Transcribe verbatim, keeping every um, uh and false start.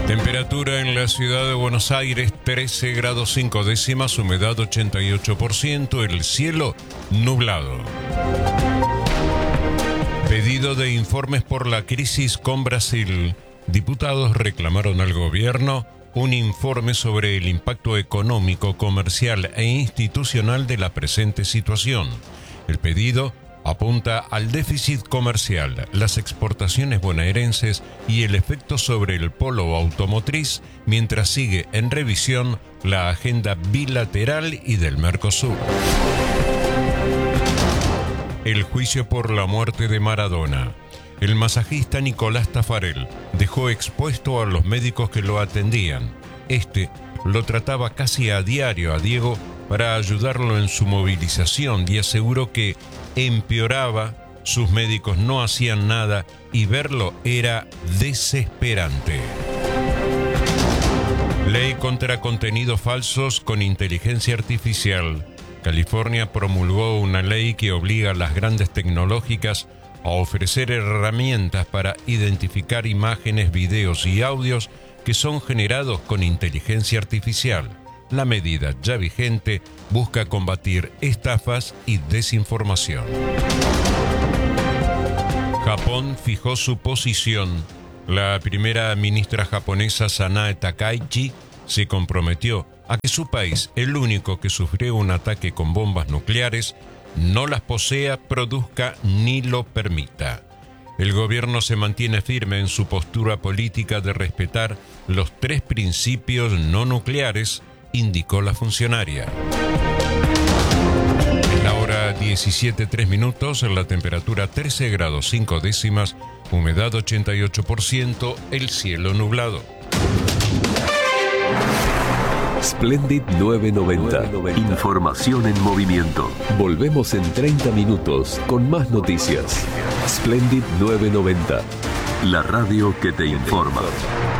Temperatura en la ciudad de Buenos Aires, trece grados cinco décimas, humedad ochenta y ocho por ciento, el cielo nublado. Pedido de informes por la crisis con Brasil. Diputados reclamaron al gobierno un informe sobre el impacto económico, comercial e institucional de la presente situación. El pedido apunta al déficit comercial, las exportaciones bonaerenses y el efecto sobre el polo automotriz, mientras sigue en revisión la agenda bilateral y del Mercosur. El juicio por la muerte de Maradona. El masajista Nicolás Tafarel dejó expuesto a los médicos que lo atendían. Este lo trataba casi a diario a Diego para ayudarlo en su movilización y aseguró que empeoraba, sus médicos no hacían nada y verlo era desesperante. Ley contra contenidos falsos con inteligencia artificial. California promulgó una ley que obliga a las grandes tecnológicas a ofrecer herramientas para identificar imágenes, videos y audios que son generados con inteligencia artificial. La medida ya vigente busca combatir estafas y desinformación. Japón fijó su posición. La primera ministra japonesa Sanae Takaichi se comprometió a que su país, el único que sufrió un ataque con bombas nucleares, no las posea, produzca ni lo permita. El gobierno se mantiene firme en su postura política de respetar los tres principios no nucleares, indicó la funcionaria. En la hora diecisiete tres minutos, la temperatura trece grados cinco décimas, humedad ochenta y ocho por ciento, el cielo nublado. Splendid novecientos noventa. Información en movimiento. Volvemos en treinta minutos con más noticias. Splendid novecientos noventa. La radio que te informa.